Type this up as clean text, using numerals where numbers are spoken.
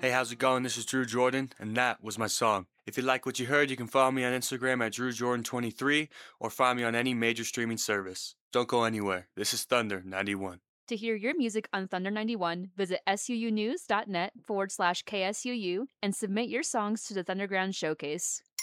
Hey, how's it going? This is Drew Jordan, and that was my song. If you like what you heard, you can follow me on Instagram at DrewJordan23 or find me on any major streaming service. Don't go anywhere. This is Thunder 91. To hear your music on Thunder 91, visit suunews.net/KSUU and submit your songs to the Thunderground Showcase.